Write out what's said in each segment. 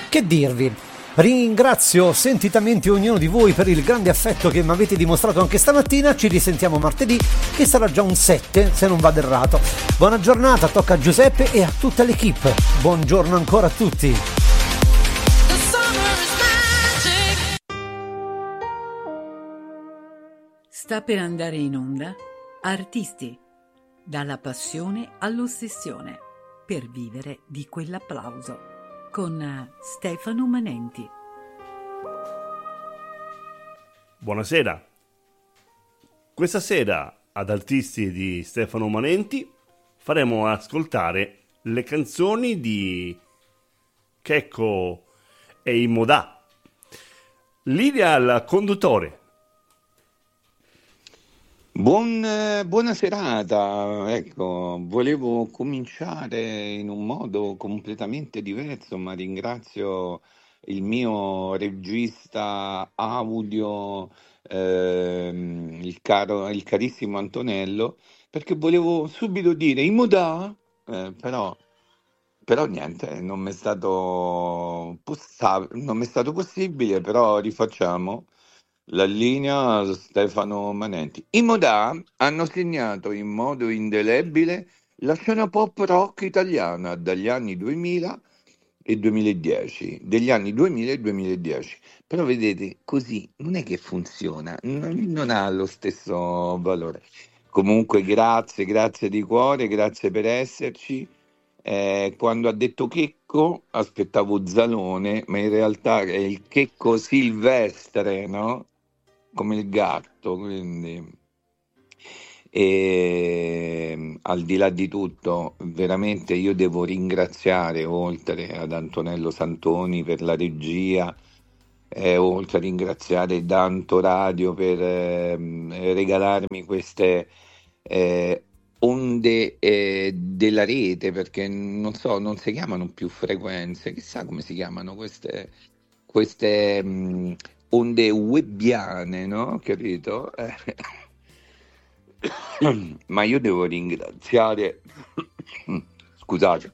Che dirvi? Ringrazio sentitamente ognuno di voi per il grande affetto che mi avete dimostrato anche stamattina. Ci risentiamo martedì, che sarà già un 7 se non vado errato. Buona giornata, tocca a Giuseppe e a tutta l'equipe. Buongiorno ancora a tutti. Sta per andare in onda Artisti, dalla passione all'ossessione, per vivere di quell'applauso, con Stefano Manenti. Buonasera. Questa sera ad Artisti di Stefano Manenti faremo ascoltare le canzoni di Checco e i Modà. Lidia al conduttore. Buona serata, ecco, volevo cominciare in un modo completamente diverso, ma ringrazio il mio regista audio, il carissimo Antonello, perché volevo subito dire i Modà, però niente, non mi è stato possibile, però rifacciamo. La linea Stefano Manenti. I Modà hanno segnato in modo indelebile la scena pop rock italiana dagli anni 2000 e 2010, degli anni 2000 e 2010. Però vedete, così non è che funziona, non ha lo stesso valore. Comunque grazie di cuore, grazie per esserci. Quando ha detto Checco aspettavo Zalone, ma in realtà è il Checco Silvestre, no? Come il gatto, quindi al di là di tutto, veramente io devo ringraziare, oltre ad Antonello Santoni per la regia, oltre a ringraziare Danto Radio per regalarmi queste onde della rete, perché non so, non si chiamano più frequenze, chissà come si chiamano queste onde webbiane, no? Capito? Ma io devo ringraziare, scusate,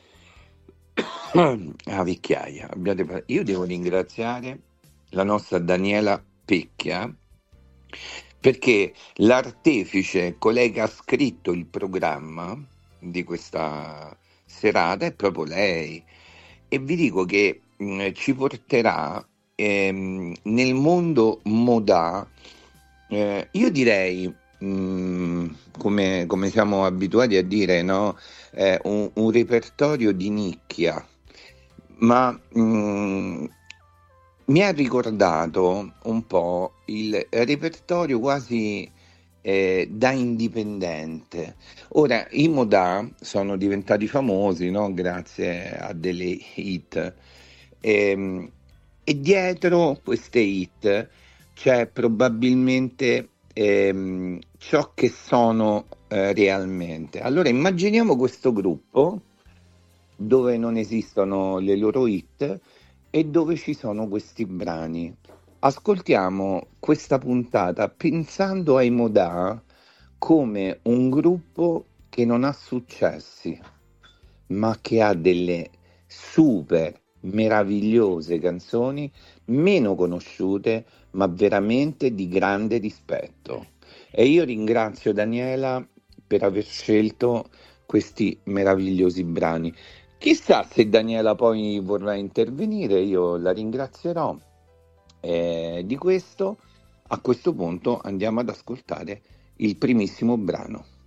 la vecchiaia, io devo ringraziare la nostra Daniela Pecchia, perché l'artefice, colei che ha scritto il programma di questa serata è proprio lei, e vi dico che ci porterà nel mondo Modà, io direi, come siamo abituati a dire, no? Un repertorio di nicchia, ma mi ha ricordato un po' il repertorio quasi da indipendente. Ora, i Modà sono diventati famosi, no? Grazie a delle hit. E dietro queste hit c'è probabilmente ciò che sono realmente. Allora immaginiamo questo gruppo dove non esistono le loro hit e dove ci sono questi brani. Ascoltiamo questa puntata pensando ai Modà come un gruppo che non ha successi, ma che ha delle super meravigliose canzoni, meno conosciute, ma veramente di grande rispetto. E io ringrazio Daniela per aver scelto questi meravigliosi brani. Chissà se Daniela poi vorrà intervenire, io la ringrazierò di questo. A questo punto andiamo ad ascoltare il primissimo brano.